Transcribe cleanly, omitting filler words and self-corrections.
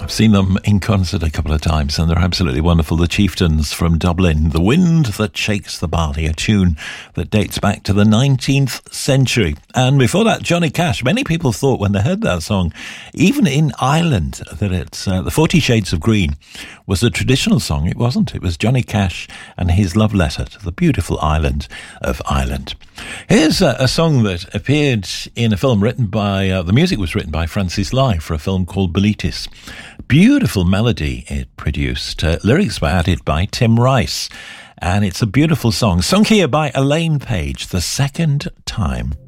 I've seen them in concert a couple of times and they're absolutely wonderful. The Chieftains from Dublin, The Wind That Shakes the Barley, a tune that dates back to the 19th century. And before that, Johnny Cash. Many people thought when they heard that song, even in Ireland, that it's the 40 Shades of Green was a traditional song. It wasn't. It was Johnny Cash and his love letter to the beautiful island of Ireland. Here's a song that appeared in a film written by, the music was written by Francis Lai for a film called Bilitis. Beautiful melody it produced. Lyrics were added by Tim Rice. And it's a beautiful song, sung here by Elaine Page, The Second Time.